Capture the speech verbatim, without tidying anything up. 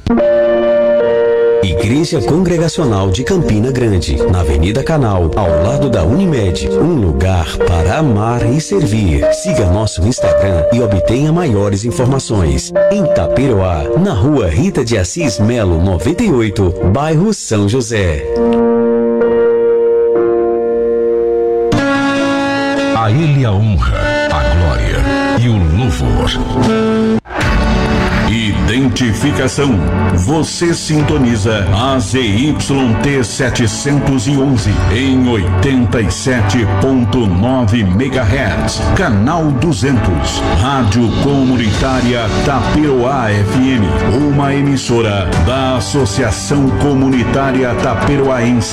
Igreja Congregacional de Campina Grande, na Avenida Canal, ao lado da Unimed, um lugar para amar e servir. Siga nosso Instagram e obtenha maiores informações. Em Taperoá, na Rua Rita de Assis Melo, noventa e oito, bairro São José. A Ele a honra, a glória e o louvor. Identificação. Você sintoniza a Z Y T setecentos e onze em oitenta e sete ponto nove megahertz, canal duzentos, Rádio Comunitária Taperoá F M, uma emissora da Associação Comunitária Taperoaense